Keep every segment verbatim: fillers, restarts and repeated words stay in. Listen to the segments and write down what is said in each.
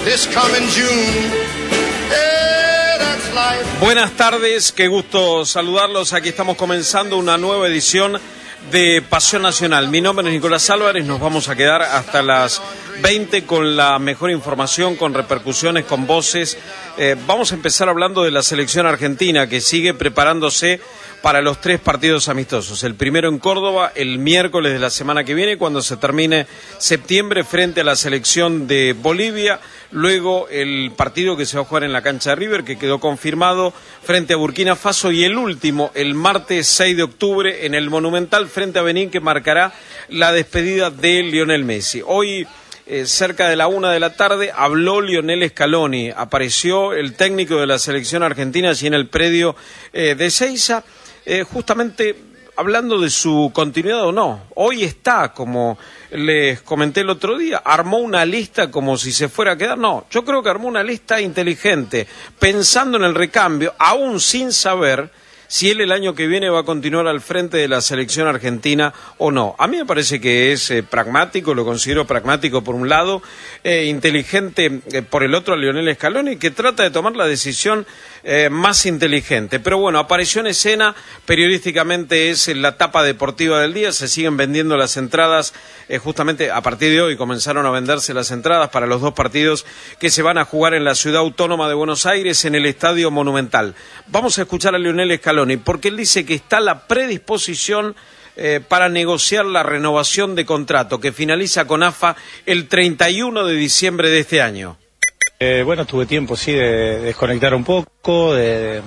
this coming June. Hey, that's life. Buenas tardes, qué gusto saludarlos. Aquí estamos comenzando una nueva edición de Pasión Nacional. Mi nombre es Nicolás Álvarez, nos vamos a quedar hasta las veinte con la mejor información, con repercusiones, con voces. Eh, vamos a empezar hablando de la selección argentina, que sigue preparándose para los tres partidos amistosos. El primero en Córdoba, el miércoles de la semana que viene, cuando se termine septiembre, frente a la selección de Bolivia. Luego el partido que se va a jugar en la cancha de River, que quedó confirmado, frente a Burkina Faso. Y el último, el martes seis de octubre, en el Monumental, frente a Benín, que marcará la despedida de Lionel Messi. Hoy, eh, cerca de la una de la tarde, habló Lionel Scaloni. Apareció el técnico de la selección argentina allí en el predio eh, de Ezeiza, eh, justamente hablando de su continuidad o no. Hoy está, como les comenté el otro día, armó una lista como si se fuera a quedar. No, yo creo que armó una lista inteligente, pensando en el recambio, aún sin saber si él el año que viene va a continuar al frente de la selección argentina o no. A mí me parece que es eh, pragmático, lo considero pragmático por un lado, eh, inteligente eh, por el otro a Lionel Scaloni, que trata de tomar la decisión eh, más inteligente. Pero bueno, apareció en escena, periodísticamente es la tapa deportiva del día, se siguen vendiendo las entradas, eh, justamente a partir de hoy comenzaron a venderse las entradas para los dos partidos que se van a jugar en la Ciudad Autónoma de Buenos Aires, en el Estadio Monumental. Vamos a escuchar a Lionel Scaloni, porque él dice que está la predisposición eh, para negociar la renovación de contrato que finaliza con A F A el treinta y uno de diciembre de este año. Eh, bueno, tuve tiempo, sí, de desconectar un poco, de,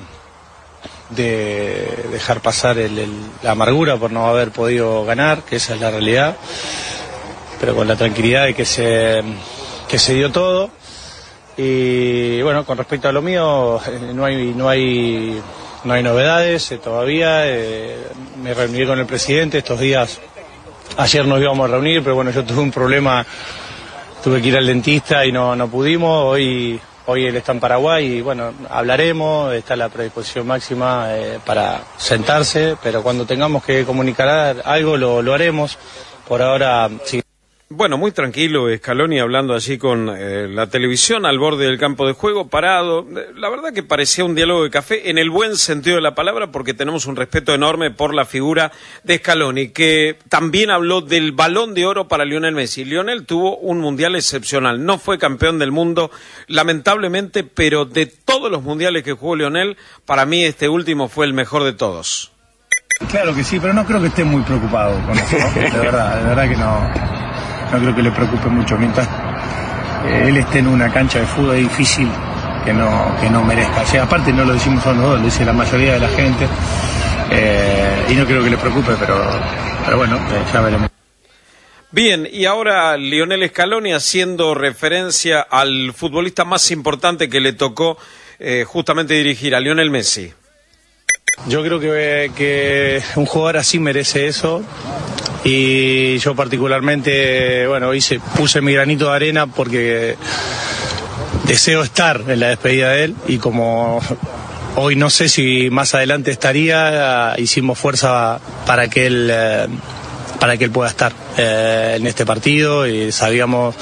de dejar pasar el, el, la amargura por no haber podido ganar, que esa es la realidad, pero con la tranquilidad de que se, que se dio todo. Y bueno, con respecto a lo mío, no hay... No hay No hay novedades eh, todavía, eh, me reuní con el presidente estos días, ayer nos íbamos a reunir, pero bueno, yo tuve un problema, tuve que ir al dentista y no, no pudimos, hoy, hoy él está en Paraguay y bueno, hablaremos, está a la predisposición máxima eh, para sentarse, pero cuando tengamos que comunicar algo lo, lo haremos, por ahora sí. Bueno, muy tranquilo Scaloni hablando allí con eh, la televisión al borde del campo de juego, parado. La verdad que parecía un diálogo de café en el buen sentido de la palabra, porque tenemos un respeto enorme por la figura de Scaloni, que también habló del Balón de Oro para Lionel Messi. Lionel tuvo un mundial excepcional, no fue campeón del mundo, lamentablemente, pero de todos los mundiales que jugó Lionel, para mí este último fue el mejor de todos. Claro que sí, pero no creo que esté muy preocupado con eso, de verdad, de verdad que no. No creo que le preocupe mucho. Mientras eh, él esté en una cancha de fútbol, es difícil que no, que no merezca. O sea, aparte no lo decimos solo nosotros, lo dice la mayoría de la gente. Eh, y no creo que le preocupe, pero, pero bueno, eh, ya veremos. Bien, y ahora Lionel Scaloni haciendo referencia al futbolista más importante que le tocó eh, justamente dirigir, a Lionel Messi. Yo creo que, que un jugador así merece eso. Y yo particularmente, bueno, hice, puse mi granito de arena porque deseo estar en la despedida de él y como hoy no sé si más adelante estaría, hicimos fuerza para que él, eh, para que él pueda estar eh, en este partido y sabíamos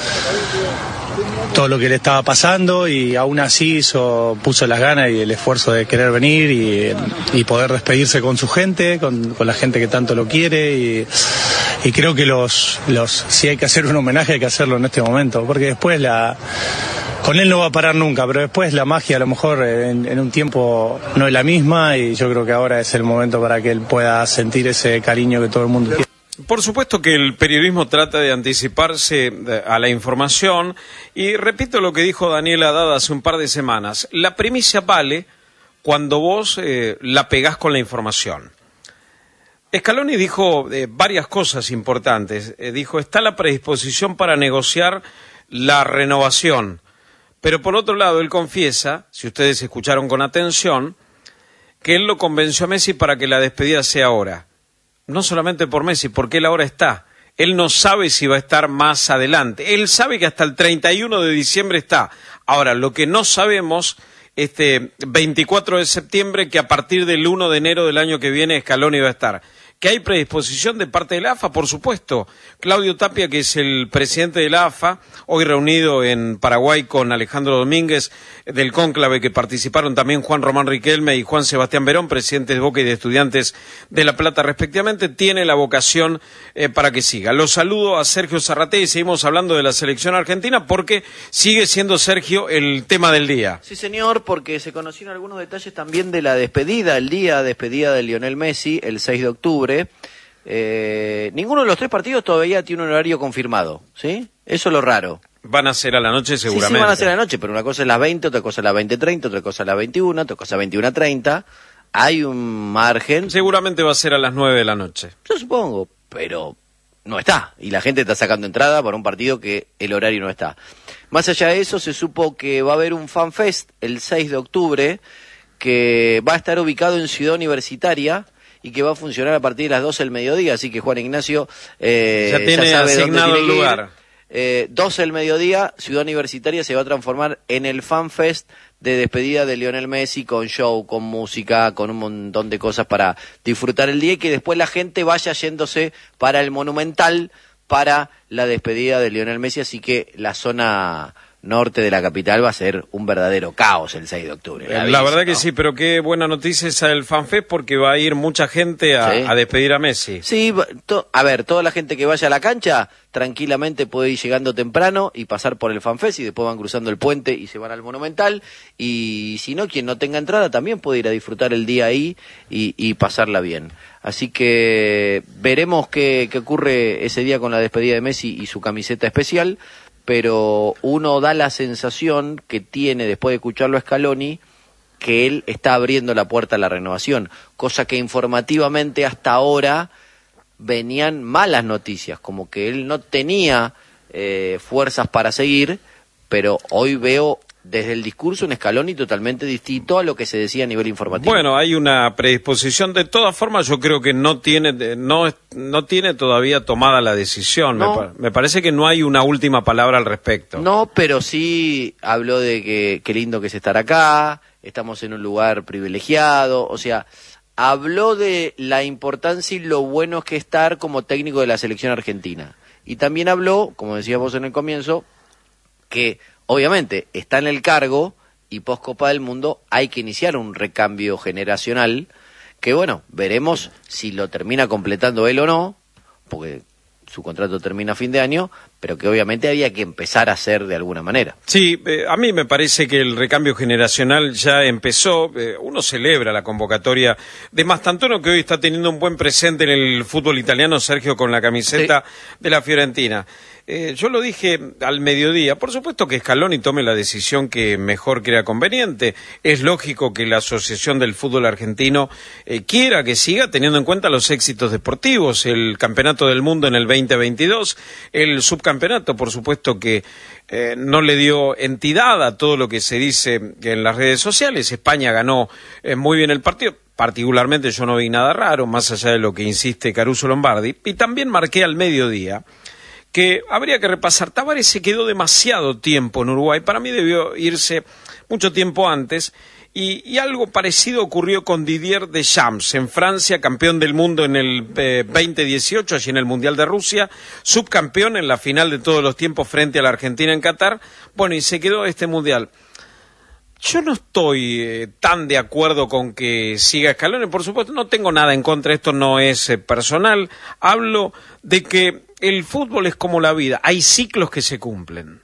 todo lo que le estaba pasando y aún así hizo, puso las ganas y el esfuerzo de querer venir y, y poder despedirse con su gente, con, con la gente que tanto lo quiere y, y creo que los, los, si hay que hacer un homenaje hay que hacerlo en este momento, porque después la, con él no va a parar nunca, pero después la magia a lo mejor en, en un tiempo no es la misma y yo creo que ahora es el momento para que él pueda sentir ese cariño que todo el mundo tiene. Por supuesto que el periodismo trata de anticiparse a la información y repito lo que dijo Daniel Haddad hace un par de semanas. La primicia vale cuando vos eh, la pegás con la información. Scaloni dijo eh, varias cosas importantes. Eh, dijo, está la predisposición para negociar la renovación. Pero por otro lado, él confiesa, si ustedes escucharon con atención, que él lo convenció a Messi para que la despedida sea ahora. No solamente por Messi, porque él ahora está. Él no sabe si va a estar más adelante. Él sabe que hasta el treinta y uno de diciembre está. Ahora, lo que no sabemos, este veinticuatro de septiembre, que a partir del uno de enero del año que viene Scaloni va a estar. ¿Que hay predisposición de parte de la A F A? Por supuesto. Claudio Tapia, que es el presidente de la A F A, hoy reunido en Paraguay con Alejandro Domínguez del cónclave, que participaron también Juan Román Riquelme y Juan Sebastián Verón, presidentes de Boca y de Estudiantes de La Plata respectivamente, tiene la vocación eh, para que siga. Los saludo a Sergio Zarrategui y seguimos hablando de la selección argentina porque sigue siendo, Sergio, el tema del día. Sí, señor, porque se conocieron algunos detalles también de la despedida, el día de despedida de Lionel Messi, el seis de octubre. Eh, ninguno de los tres partidos todavía tiene un horario confirmado, ¿sí? Eso es lo raro. Van a ser a la noche seguramente. Sí, sí, van a ser a la noche, pero una cosa es las veinte, otra cosa es las veinte treinta, otra cosa es las veintiuna, otra cosa es veintiuna treinta. Hay un margen. Seguramente va a ser a las nueve de la noche. Yo supongo, pero no está. Y la gente está sacando entrada para un partido que el horario no está. Más allá de eso, se supo que va a haber un FanFest el seis de octubre, que va a estar ubicado en Ciudad Universitaria y que va a funcionar a partir de las doce del mediodía. Así que Juan Ignacio eh, ya tiene ya sabe asignado dónde el tiene que ir. lugar. Eh, doce del mediodía, Ciudad Universitaria se va a transformar en el FanFest de despedida de Lionel Messi, con show, con música, con un montón de cosas para disfrutar el día, y que después la gente vaya yéndose para el Monumental para la despedida de Lionel Messi. Así que la zona norte de la capital va a ser un verdadero caos el seis de octubre. La aviso, verdad que ¿no? sí, pero qué buena noticia esa del FanFest, porque va a ir mucha gente a, Sí. a despedir a Messi. Sí, to- a ver, toda la gente que vaya a la cancha tranquilamente puede ir llegando temprano y pasar por el FanFest, y después van cruzando el puente y se van al Monumental. Y si no, quien no tenga entrada también puede ir a disfrutar el día ahí y, y pasarla bien. Así que veremos qué, qué ocurre ese día con la despedida de Messi y su camiseta especial, pero uno da la sensación que tiene, después de escucharlo a Scaloni, que él está abriendo la puerta a la renovación, cosa que informativamente hasta ahora venían malas noticias, como que él no tenía eh, fuerzas para seguir, pero hoy veo desde el discurso un Scaloni totalmente distinto a lo que se decía a nivel informativo. Bueno, hay una predisposición. De todas formas, yo creo que no tiene no no tiene todavía tomada la decisión. No. Me, pa- me parece que no hay una última palabra al respecto. No, pero sí habló de que qué lindo que es estar acá, estamos en un lugar privilegiado, o sea, habló de la importancia y lo bueno que es estar como técnico de la selección argentina. Y también habló, como decías vos en el comienzo, que obviamente está en el cargo y post Copa del Mundo hay que iniciar un recambio generacional que, bueno, veremos si lo termina completando él o no, porque su contrato termina a fin de año, pero que obviamente había que empezar a hacer de alguna manera. Sí, eh, a mí me parece que el recambio generacional ya empezó. Eh, uno celebra la convocatoria de Mastantuono, que hoy está teniendo un buen presente en el fútbol italiano, Sergio, con la camiseta sí. de la Fiorentina. Eh, yo lo dije al mediodía, por supuesto que Scaloni tome la decisión que mejor crea conveniente. Es lógico que la Asociación del Fútbol Argentino eh, quiera que siga teniendo en cuenta los éxitos deportivos, el Campeonato del Mundo en el veinte veintidós, el subcampeonato, por supuesto que eh, no le dio entidad a todo lo que se dice en las redes sociales. España ganó eh, muy bien el partido. Particularmente yo no vi nada raro, más allá de lo que insiste Caruso Lombardi. Y también marqué al mediodía que habría que repasar. Tavares se quedó demasiado tiempo en Uruguay, para mí debió irse mucho tiempo antes, y, y algo parecido ocurrió con Didier Deschamps en Francia, campeón del mundo en el eh, veinte dieciocho, allí en el Mundial de Rusia, subcampeón en la final de todos los tiempos frente a la Argentina en Qatar, bueno, y se quedó este Mundial. Yo no estoy eh, tan de acuerdo con que siga Scaloni, por supuesto, no tengo nada en contra, esto no es eh, personal, hablo de que el fútbol es como la vida, hay ciclos que se cumplen.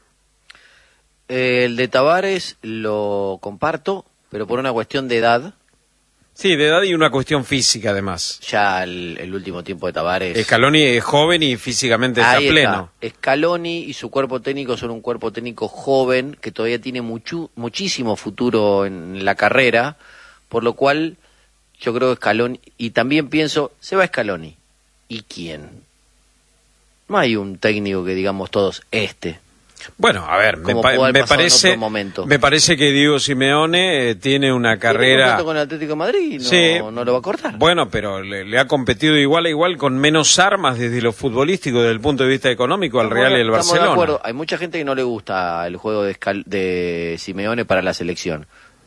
Eh, el de Tavares lo comparto, pero por una cuestión de edad. Sí, de edad y una cuestión física además. Ya el, el último tiempo de Tavares. Scaloni es joven y físicamente está Ahí pleno. Está. Scaloni y su cuerpo técnico son un cuerpo técnico joven que todavía tiene mucho, muchísimo futuro en la carrera, por lo cual yo creo que Scaloni, y también pienso, se va Scaloni. ¿Y quién? No hay un técnico que digamos todos, este. Bueno, a ver, me, Como pa pudo haber me pasado en parece otro momento. me parece que Diego Simeone eh, tiene una carrera. ¿Tiene contrato con el Atlético de Madrid? No, sí, no lo va a cortar. Bueno, pero le, le ha competido igual a igual con menos armas desde lo futbolístico, desde el punto de vista económico, al Estamos Real de- y el estamos Barcelona. de acuerdo. Hay mucha gente que no le gusta el juego de, Scal- de Simeone para la selección.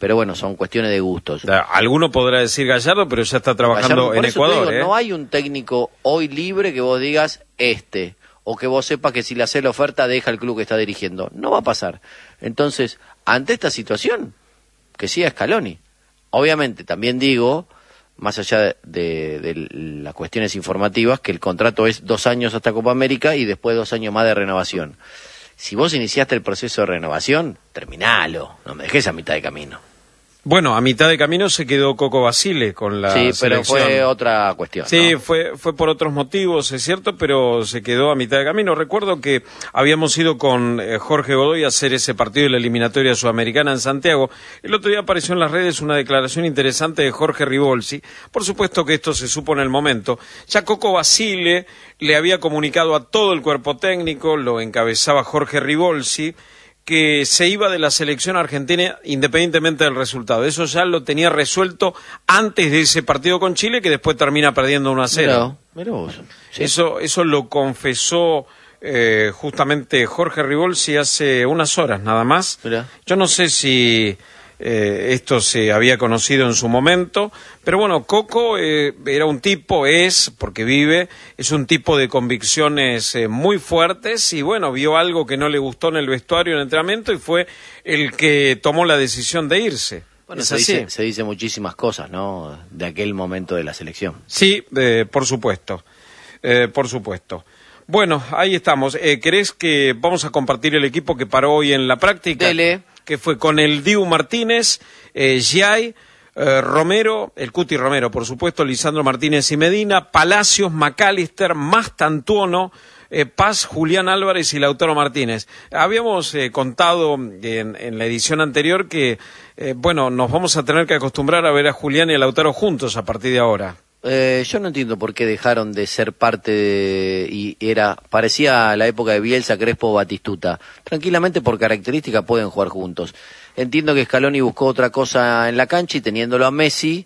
pero bueno, son cuestiones de gustos. Alguno podrá decir Gallardo, pero ya está trabajando Gallardo, en Ecuador. Digo, ¿eh? No hay un técnico hoy libre que vos digas este, o que vos sepas que si le haces la oferta deja el club que está dirigiendo. No va a pasar. Entonces, ante esta situación, que siga Scaloni. Obviamente, también digo, más allá de, de, de las cuestiones informativas, que el contrato es dos años hasta Copa América y después dos años más de renovación. Si vos iniciaste el proceso de renovación, terminalo, no me dejes a mitad de camino. Bueno, a mitad de camino se quedó Coco Basile con la Sí, pero selección. fue otra cuestión. Sí, ¿no? fue fue por otros motivos, es cierto, pero se quedó a mitad de camino. Recuerdo que habíamos ido con eh, Jorge Godoy a hacer ese partido de la eliminatoria sudamericana en Santiago. El otro día apareció en las redes una declaración interesante de Jorge Ribolsi. Por supuesto que esto se supo en el momento. Ya Coco Basile le había comunicado a todo el cuerpo técnico, lo encabezaba Jorge Ribolsi, que se iba de la selección argentina independientemente del resultado. Eso ya lo tenía resuelto antes de ese partido con Chile, que después termina perdiendo uno a cero. Mirá, mirá vos. Sí. Eso, eso lo confesó eh, justamente Jorge Ribolsi hace unas horas nada más. Mirá. Yo no sé si eh, esto se había conocido en su momento, pero bueno, Coco eh, era un tipo, es, porque vive, es un tipo de convicciones eh, muy fuertes y bueno, vio algo que no le gustó en el vestuario, en el entrenamiento y fue el que tomó la decisión de irse. Bueno, ¿Es se así? dice, se dice muchísimas cosas, ¿no? De aquel momento de la selección. Sí, eh, por supuesto, eh, por supuesto. Bueno, ahí estamos. Eh, ¿Querés que vamos a compartir el equipo que paró hoy en la práctica? Dele. Que fue con el Dibu Martínez, eh, Giai, eh, Romero, el Cuti Romero, por supuesto, Lisandro Martínez y Medina, Palacios, McAllister, Mastantuono, eh, Paz, Julián Álvarez y Lautaro Martínez. Habíamos eh, contado en, en la edición anterior que, eh, bueno, nos vamos a tener que acostumbrar a ver a Julián y a Lautaro juntos a partir de ahora. Eh, yo no entiendo por qué dejaron de ser parte de, y era parecía a la época de Bielsa, Crespo, Batistuta. Tranquilamente por características pueden jugar juntos. Entiendo que Scaloni buscó otra cosa en la cancha y teniéndolo a Messi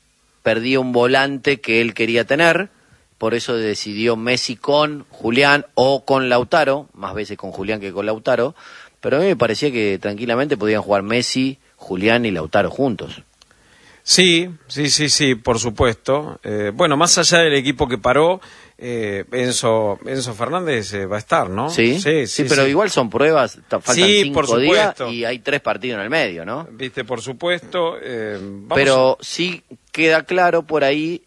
perdía un volante que él quería tener, por eso decidió Messi con Julián o con Lautaro, más veces con Julián que con Lautaro, pero a mí me parecía que tranquilamente podían jugar Messi, Julián y Lautaro juntos. Sí, sí, sí, sí, por supuesto. Eh, bueno, más allá del equipo que paró, eh, Enzo, Enzo Fernández eh, va a estar, ¿no? Sí, sí, sí, sí pero sí. Igual son pruebas, faltan sí, cinco por días y hay tres partidos en el medio, ¿no? Viste, por supuesto. Eh, vamos pero a... sí queda claro por ahí,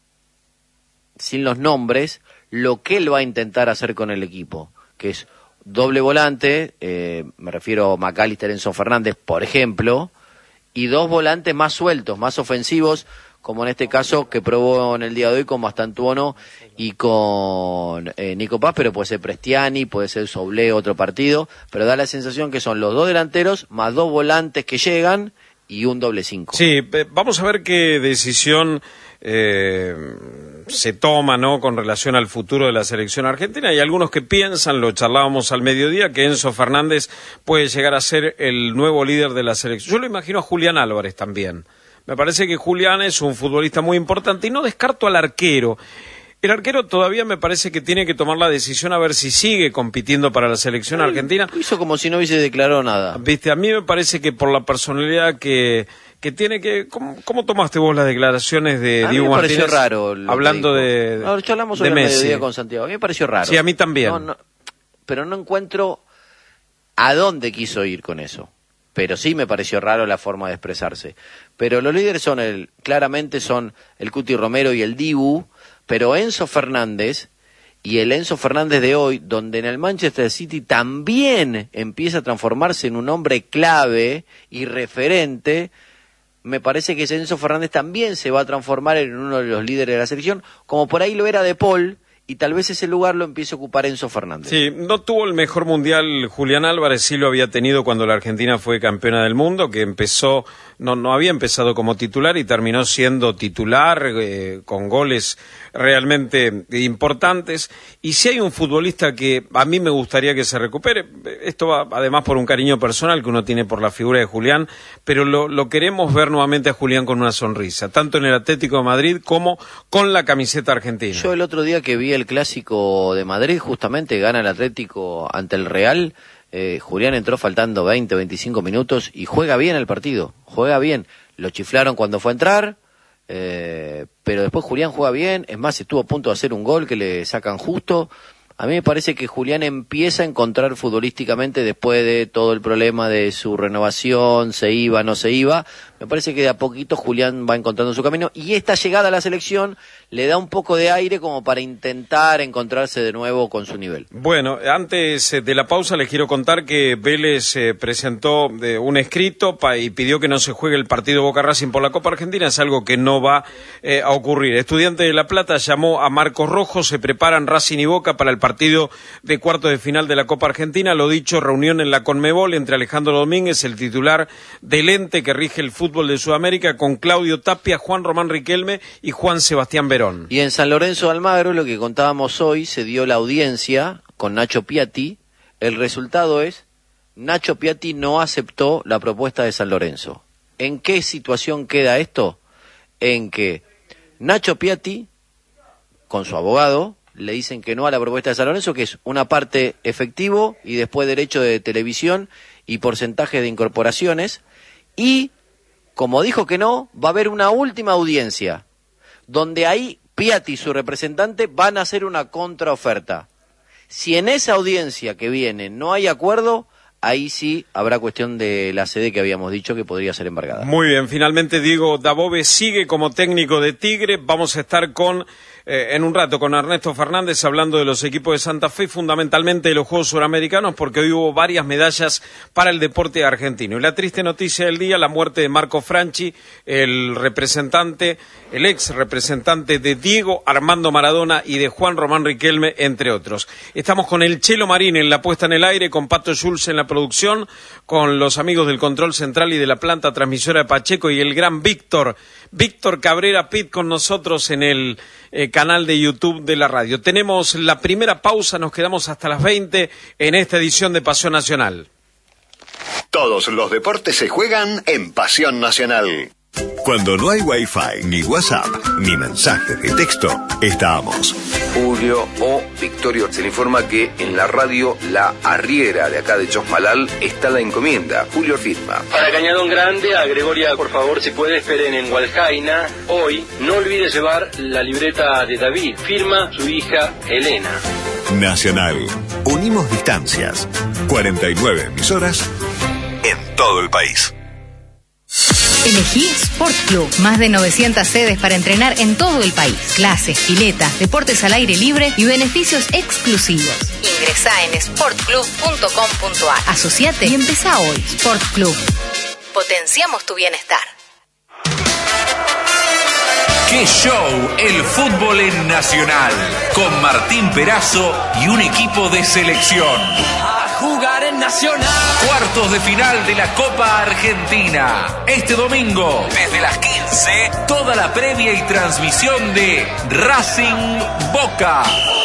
sin los nombres, lo que él va a intentar hacer con el equipo, que es doble volante, eh, me refiero a McAllister, Enzo Fernández, por ejemplo, y dos volantes más sueltos, más ofensivos, como en este caso que probó en el día de hoy con Mastantuono y con eh, Nico Paz, pero puede ser Prestiani, puede ser Soblé, otro partido, pero da la sensación que son los dos delanteros más dos volantes que llegan y un doble cinco. Sí, vamos a ver qué decisión eh, se toma, ¿no?, con relación al futuro de la selección argentina. Hay algunos que piensan, lo charlábamos al mediodía, que Enzo Fernández puede llegar a ser el nuevo líder de la selección. Yo lo imagino a Julián Álvarez también. Me parece que Julián es un futbolista muy importante y no descarto al arquero. El arquero todavía me parece que tiene que tomar la decisión a ver si sigue compitiendo para la selección Él argentina. Hizo como si no hubiese declarado nada. Viste, a mí me parece que por la personalidad que, que tiene que... ¿Cómo, cómo tomaste vos las declaraciones de a mí Dibu me pareció Martínez? raro lo Hablando que de, no, hablamos sobre de el Messi. mediodía con Santiago. A mí me pareció raro. Sí, a mí también. No, no, pero no encuentro a dónde quiso ir con eso. Pero sí me pareció raro la forma de expresarse. Pero los líderes son el, claramente son el Cuti Romero y el Dibu, pero Enzo Fernández y el Enzo Fernández de hoy, donde en el Manchester City también empieza a transformarse en un hombre clave y referente, me parece que ese Enzo Fernández también se va a transformar en uno de los líderes de la selección, como por ahí lo era De Paul, y tal vez ese lugar lo empiece a ocupar Enzo Fernández. Sí, no tuvo el mejor mundial Julián Álvarez, sí lo había tenido cuando la Argentina fue campeona del mundo, que empezó, no, no había empezado como titular y terminó siendo titular, eh, con goles realmente importantes. Y si hay un futbolista que a mí me gustaría que se recupere, esto va además por un cariño personal que uno tiene por la figura de Julián, pero lo, lo queremos ver nuevamente a Julián con una sonrisa, tanto en el Atlético de Madrid como con la camiseta argentina. Yo el otro día que vi el clásico de Madrid, justamente gana el Atlético ante el Real, Eh, Julián entró faltando veinte, veinticinco minutos y juega bien el partido, juega bien. Lo chiflaron cuando fue a entrar, eh, pero después Julián juega bien, es más, estuvo a punto de hacer un gol que le sacan justo. A mí me parece que Julián empieza a encontrar futbolísticamente después de todo el problema de su renovación, se iba, no se iba. Me parece que de a poquito Julián va encontrando su camino y esta llegada a la selección le da un poco de aire como para intentar encontrarse de nuevo con su nivel. Bueno, antes de la pausa les quiero contar que Vélez eh, presentó eh, un escrito pa, y pidió que no se juegue el partido Boca Racing por la Copa Argentina, es algo que no va eh, a ocurrir. Estudiantes de La Plata llamó a Marcos Rojo, se preparan Racing y Boca para el partido de cuartos de final de la Copa Argentina. Lo dicho, reunión en la Conmebol entre Alejandro Domínguez, el titular del ente que rige el fútbol de Sudamérica, con Claudio Tapia, Juan Román Riquelme y Juan Sebastián Verón. Y en San Lorenzo de Almagro, lo que contábamos hoy, se dio la audiencia con Nacho Piatti. El resultado es, Nacho Piatti no aceptó la propuesta de San Lorenzo. ¿En qué situación queda esto? En que Nacho Piatti, con su abogado, le dicen que no a la propuesta de San Lorenzo, que es una parte efectivo y después derecho de televisión y porcentaje de incorporaciones, y como dijo que no, va a haber una última audiencia, donde ahí Piatti y su representante van a hacer una contraoferta. Si en esa audiencia que viene no hay acuerdo, ahí sí habrá cuestión de la sede que habíamos dicho que podría ser embargada. Muy bien, finalmente Diego Dabove sigue como técnico de Tigre. Vamos a estar con eh, en un rato con Ernesto Fernández hablando de los equipos de Santa Fe, fundamentalmente de los Juegos Suramericanos, porque hoy hubo varias medallas para el deporte argentino. Y la triste noticia del día, la muerte de Marco Franchi, el representante, el ex representante de Diego Armando Maradona y de Juan Román Riquelme, entre otros. Estamos con el Chelo Marín en la puesta en el aire, con Pato Schulz en la producción, con los amigos del control central y de la planta transmisora de Pacheco y el gran Víctor, Víctor Cabrera Pit con nosotros en el eh, canal de YouTube de la radio. Tenemos la primera pausa, nos quedamos hasta las veinte en esta edición de Pasión Nacional. Todos los deportes se juegan en Pasión Nacional. Cuando no hay Wi-Fi, ni WhatsApp, ni mensajes de texto, estamos. Julio o Victorio, se le informa que en la radio La Arriera de acá de Chosmalal está la encomienda. Julio firma. Para Cañadón Grande, a Gregoria, por favor, si puede, esperen en Hualjaina. Hoy, no olvide llevar la libreta de David. Firma su hija Elena. Nacional. Unimos distancias. cuarenta y nueve emisoras en todo el país. Elegí Sport Club. Más de novecientas sedes para entrenar en todo el país. Clases, piletas, deportes al aire libre y beneficios exclusivos. Ingresá en sport club punto com punto a r. Asociate y empezá hoy. Sport Club. Potenciamos tu bienestar. ¡Qué show! El fútbol en Nacional. Con Martín Perazo y un equipo de selección. Jugar en Nacional. Cuartos de final de la Copa Argentina. Este domingo, desde las quince, toda la previa y transmisión de Racing Boca.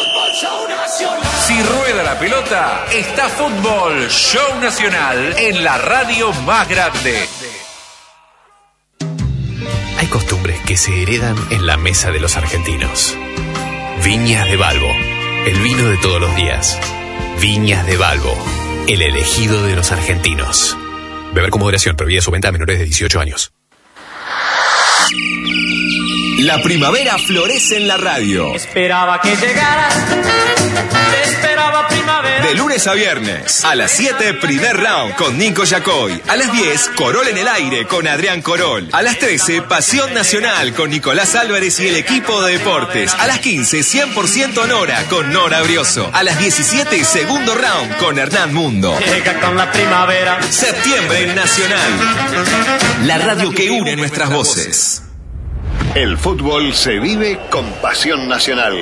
Si rueda la pelota, está Fútbol Show Nacional en la radio más grande. Hay costumbres que se heredan en la mesa de los argentinos. Viñas de Balbo, el vino de todos los días. Viñas de Balbo, el elegido de los argentinos. Beber con moderación, prohibida su venta a menores de dieciocho años. La primavera florece en la radio. Esperaba que llegaras. Esperaba primavera. De lunes a viernes, a las siete, primer round con Nico Yacoy. A las diez, Corol en el aire con Adrián Corol. A las trece, Pasión Nacional con Nicolás Álvarez y el equipo de deportes. A las quince, cien por ciento Nora con Nora Brioso. A las diecisiete, segundo round con Hernán Mundo. Llega con la primavera. Septiembre en Nacional. La radio que une nuestras voces. El fútbol se vive con Pasión Nacional.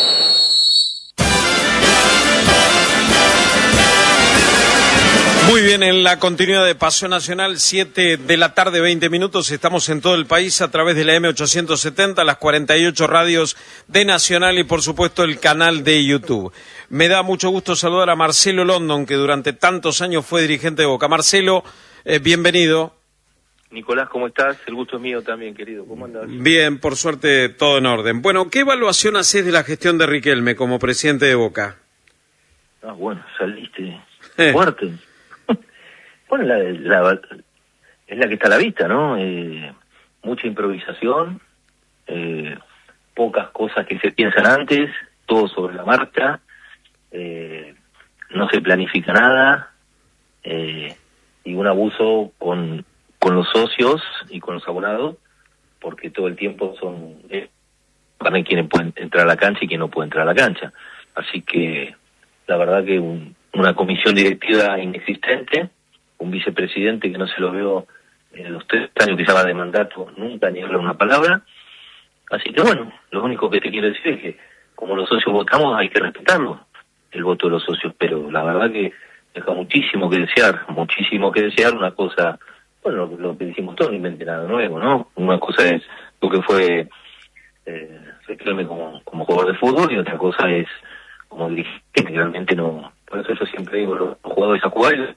Muy bien, en la continuidad de Pasión Nacional, siete de la tarde, veinte minutos, estamos en todo el país a través de la eme ochocientos setenta, las cuarenta y ocho radios de Nacional y por supuesto el canal de YouTube. Me da mucho gusto saludar a Marcelo London, que durante tantos años fue dirigente de Boca. Marcelo, eh, bienvenido. Nicolás, ¿cómo estás? El gusto es mío también, querido. ¿Cómo andas? Bien, por suerte todo en orden. Bueno, ¿qué evaluación haces de la gestión de Riquelme como presidente de Boca? Ah, bueno, saliste eh. fuerte. Bueno, la, la, es la que está a la vista, ¿no? Eh, mucha improvisación, eh, pocas cosas que se piensan antes, todo sobre la marcha, eh, no se planifica nada, eh, y un abuso con, con los socios y con los abonados, porque todo el tiempo son eh, también quienes pueden entrar a la cancha y quienes no pueden entrar a la cancha. Así que la verdad que un, una comisión directiva inexistente, un vicepresidente que no se lo veo en los tres años que lleva de mandato nunca ni habla una palabra. Así que bueno, lo único que te quiero decir es que como los socios votamos hay que respetarlo, el voto de los socios, pero la verdad que deja muchísimo que desear, muchísimo que desear. Una cosa, bueno, lo, lo que decimos todos, no invente nada nuevo, ¿no? Una cosa es lo que fue eh, Riquelme como, como jugador de fútbol y otra cosa es como dirigente, que realmente no. Por eso yo siempre digo, los, los jugadores a jugar.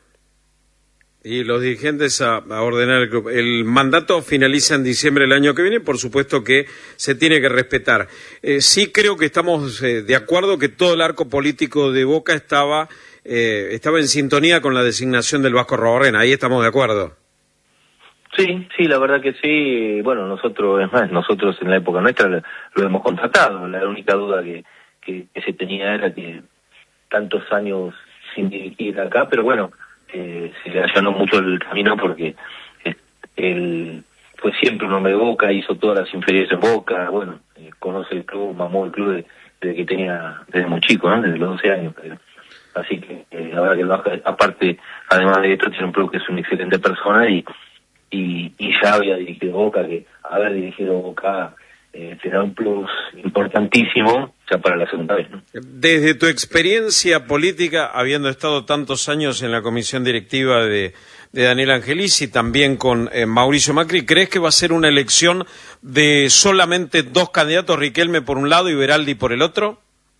Y los dirigentes a, a ordenar el club. El mandato finaliza en diciembre del año que viene, por supuesto que se tiene que respetar. Eh, sí creo que estamos eh, de acuerdo que todo el arco político de Boca estaba eh, estaba en sintonía con la designación del Vasco Arrobarrena. Ahí estamos de acuerdo. Sí, sí, la verdad que sí. Bueno, nosotros, es más, nosotros en la época nuestra lo, lo hemos contratado. La única duda que, que, que se tenía era que tantos años sin dirigir acá, pero bueno, eh, se le allanó mucho el camino porque eh, él fue siempre un hombre de Boca, hizo todas las inferiores en Boca, bueno, eh, conoce el club, mamó el club de, desde que tenía, desde muy chico, ¿no? Desde los doce años, creo. Así que eh, la verdad que el Vasco, aparte, además de esto, tiene un club que es una excelente persona y Y, y ya había dirigido Boca, que haber dirigido Boca eh, te da un plus importantísimo ya para la segunda vez, ¿no? Desde tu experiencia política, habiendo estado tantos años en la comisión directiva de, de Daniel Angelis y también con eh, Mauricio Macri, ¿crees que va a ser una elección de solamente dos candidatos, Riquelme por un lado y Beraldi por el otro?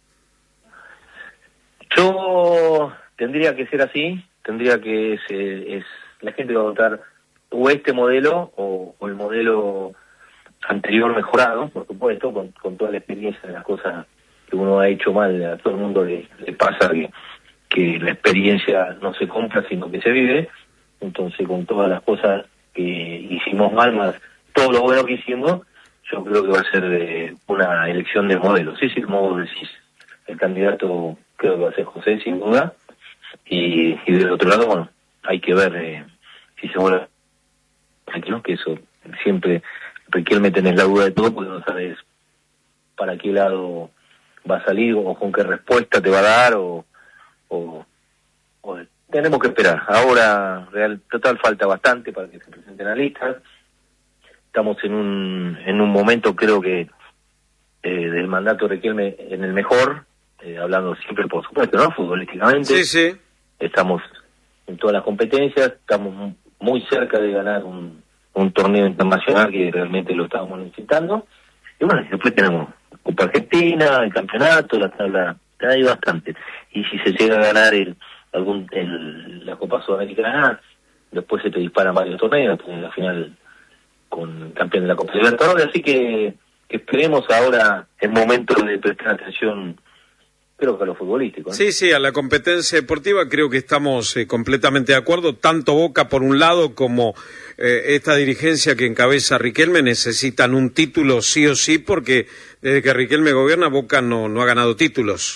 Yo tendría que ser así, tendría que es, es la gente va a votar o este modelo o, o el modelo anterior mejorado, por supuesto, con, con toda la experiencia de las cosas que uno ha hecho mal. A todo el mundo le, le pasa que, que la experiencia no se compra, sino que se vive. Entonces, con todas las cosas que hicimos mal, más todo lo bueno que hicimos, yo creo que va a ser de una elección de modelo. Sí, sí, como vos decís, el candidato creo que va a ser José, sin duda. Y, y del otro lado, bueno, hay que ver eh, si se vuelve tranquilos, que eso siempre Riquelme tenés la duda de todo porque no sabes para qué lado va a salir o con qué respuesta te va a dar o, o, o tenemos que esperar. Ahora real total falta bastante para que se presenten a listas. Estamos en un en un momento creo que eh, del mandato de Riquelme en el mejor, eh, hablando siempre por supuesto, ¿no? Futbolísticamente. Sí, sí. Estamos en todas las competencias, estamos muy cerca de ganar un, un torneo internacional que realmente lo estábamos necesitando. Y bueno, después tenemos Copa Argentina, el campeonato, la tabla, hay bastante. Y si se llega a ganar el, algún el, la Copa Sudamericana, después se te disparan varios torneos, en la final con el campeón de la Copa Libertadores, así que, que esperemos ahora el momento de prestar atención. Creo que a lo futbolístico, ¿eh? Sí, sí, a la competencia deportiva creo que estamos eh, completamente de acuerdo, tanto Boca por un lado como eh, esta dirigencia que encabeza Riquelme necesitan un título sí o sí, porque desde que Riquelme gobierna Boca no, no ha ganado títulos.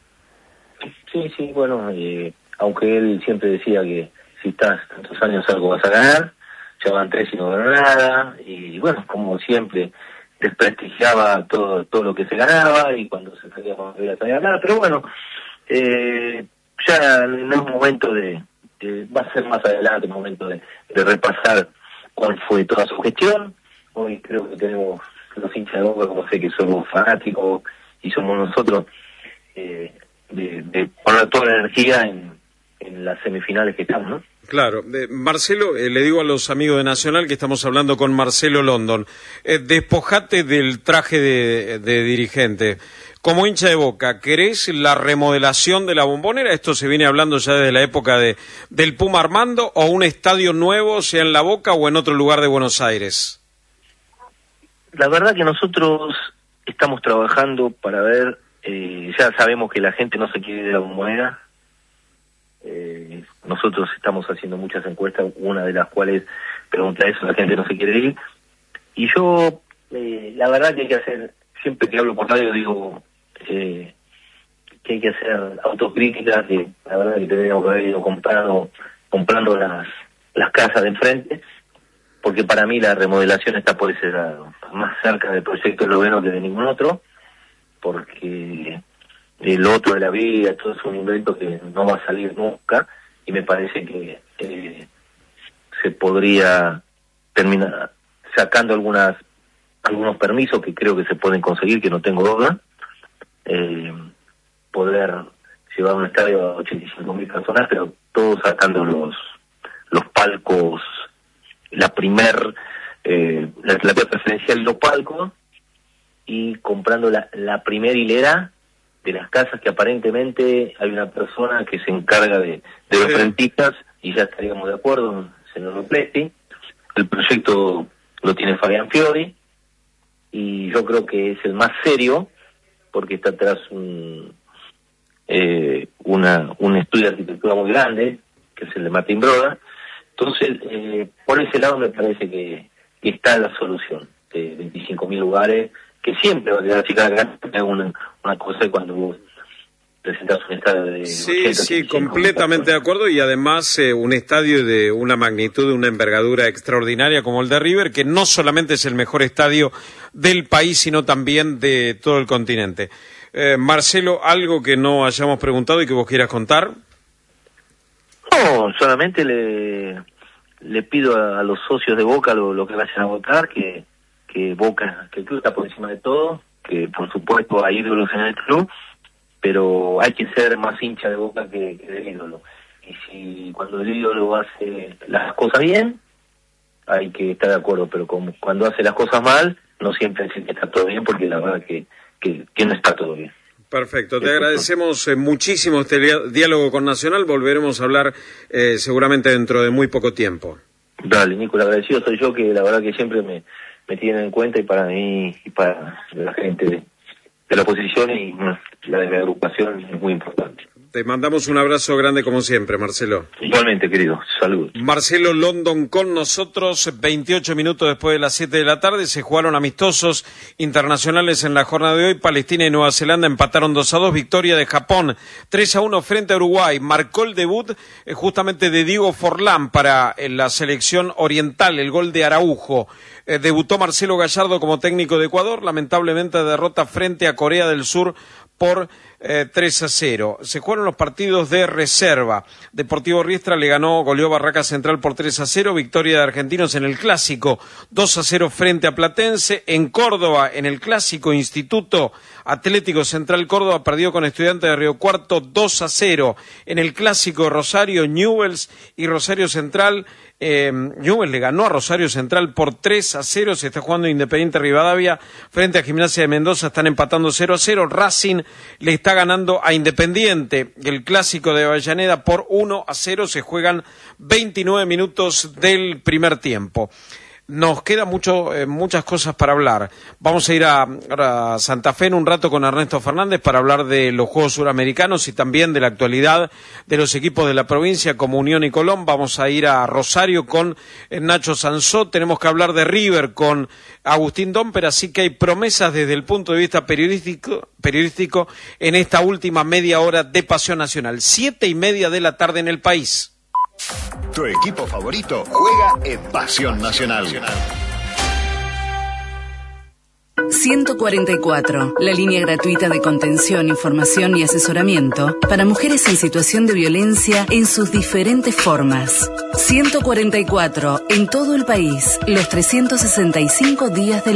Sí, sí, bueno, eh, aunque él siempre decía que si estás tantos años algo vas a ganar, ya van tres y no ganó nada, y bueno, como siempre desprestigiaba todo todo lo que se ganaba y cuando se salía con la salía a ganar, pero bueno, eh, ya no es momento de, de, va a ser más adelante el momento de, de repasar cuál fue toda su gestión. Hoy creo que tenemos los hinchas de Boca, como sé que somos fanáticos y somos nosotros, eh, de, de poner toda la energía en, en las semifinales que estamos, ¿no? Claro. Eh, Marcelo, eh, le digo a los amigos de Nacional que estamos hablando con Marcelo London. Eh, despojate del traje de, de dirigente. Como hincha de Boca, ¿querés la remodelación de la Bombonera? Esto se viene hablando ya desde la época de del Puma Armando, o un estadio nuevo, sea en La Boca o en otro lugar de Buenos Aires. La verdad que nosotros estamos trabajando para ver, eh, ya sabemos que la gente no se quiere ir de la Bombonera. Eh, nosotros estamos haciendo muchas encuestas, una de las cuales pregunta eso, la gente no se quiere ir. Y yo, eh, la verdad que hay que hacer, siempre que hablo por radio digo eh, que hay que hacer autocrítica, que la verdad que tendríamos que haber ido comprando, comprando las, las casas de enfrente, porque para mí la remodelación está por ese lado, más cerca del proyecto esloveno que de ningún otro, porque el otro de la vida, todo es un invento que no va a salir nunca, y me parece que eh, se podría terminar sacando algunas algunos permisos que creo que se pueden conseguir, que no tengo duda, eh, poder llevar un estadio a ochenta y cinco mil personas, pero todo sacando los los palcos, la primer eh, la, la preferencial de los palcos, y comprando la, la primera hilera de las casas, que aparentemente hay una persona que se encarga de, de los rentistas, y ya estaríamos de acuerdo, señor Plesti. El proyecto lo tiene Fabián Fiori, y yo creo que es el más serio, porque está atrás un eh, una un estudio de arquitectura muy grande, que es el de Martín Broda. Entonces, eh, por ese lado me parece que, que está la solución de veinticinco mil lugares, que siempre va a quedar chica acá, una, una cosa cuando vos presentas un estadio de Sí, ochenta, sí, completamente de acuerdo, y además eh, un estadio de una magnitud, de una envergadura extraordinaria como el de River, que no solamente es el mejor estadio del país, sino también de todo el continente. Eh, Marcelo, ¿algo que no hayamos preguntado y que vos quieras contar? No, solamente le, le pido a, a los socios de Boca, lo, lo que vayan a votar, que que Boca, que el club está por encima de todo, que por supuesto hay ídolos en el club, pero hay que ser más hincha de Boca que, que del ídolo. Y si cuando el ídolo hace las cosas bien, hay que estar de acuerdo, pero como cuando hace las cosas mal, no siempre decir que está todo bien, porque la verdad que, que, que no está todo bien. Perfecto, te agradecemos eh, muchísimo este diálogo con Nacional, volveremos a hablar eh, seguramente dentro de muy poco tiempo. Dale, Nico, el agradecido soy yo, que la verdad que siempre me me tienen en cuenta, y para mí y para la gente de, de la oposición y bueno, la de la agrupación es muy importante. Te mandamos un abrazo grande como siempre, Marcelo. Igualmente, querido. Saludos. Marcelo London con nosotros, veintiocho minutos después de las siete de la tarde. Se jugaron amistosos internacionales en la jornada de hoy. Palestina y Nueva Zelanda empataron dos a dos. Victoria de Japón, tres a uno frente a Uruguay. Marcó el debut eh, justamente de Diego Forlán para eh, la selección oriental, el gol de Araujo. Eh, debutó Marcelo Gallardo como técnico de Ecuador. Lamentablemente derrota frente a Corea del Sur por eh, tres a cero. Se jugaron los partidos de reserva. Deportivo Riestra le ganó, goleó Barraca Central por tres a cero. Victoria de Argentinos en el Clásico, dos a cero frente a Platense. En Córdoba, en el Clásico, Instituto Atlético Central Córdoba perdió con Estudiantes de Río Cuarto dos a cero. En el Clásico Rosario, Newell's y Rosario Central, eh, Newell's le ganó a Rosario Central por tres a cero. Se está jugando Independiente Rivadavia frente a Gimnasia de Mendoza, están empatando cero a cero. Racing le está ganando a Independiente. El Clásico de Avellaneda por uno a cero. Se juegan veintinueve minutos del primer tiempo. Nos quedan mucho, eh, muchas cosas para hablar. Vamos a ir a, a Santa Fe en un rato con Ernesto Fernández para hablar de los Juegos Suramericanos y también de la actualidad de los equipos de la provincia como Unión y Colón. Vamos a ir a Rosario con eh, Nacho Sansó. Tenemos que hablar de River con Agustín Domper, así que hay promesas desde el punto de vista periodístico, periodístico en esta última media hora de Pasión Nacional. Siete y media de la tarde en el país. Tu equipo favorito juega en Pasión Nacional. ciento cuarenta y cuatro, la línea gratuita de contención, información y asesoramiento para mujeres en situación de violencia en sus diferentes formas. ciento cuarenta y cuatro, en todo el país, los trescientos sesenta y cinco días del